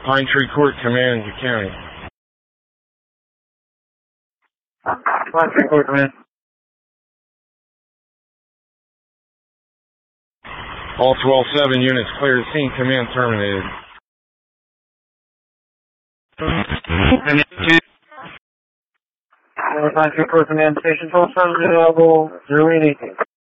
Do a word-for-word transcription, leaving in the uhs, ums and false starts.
Pine Tree Court, Command, County. Pine Tree Court, Command. All twelve seven units cleared scene. Command terminated. Pine Tree Court, Command, Station twelve seven, available, zero eight eighteen.